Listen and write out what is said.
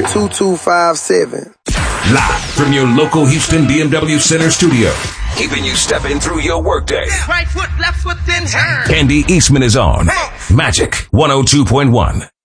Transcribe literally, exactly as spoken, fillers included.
two two five seven. Live from your local Houston B M W Center studio, keeping you stepping through your workday. Right foot, left foot, then turn. Candy Eastman is on Magic one oh two point one.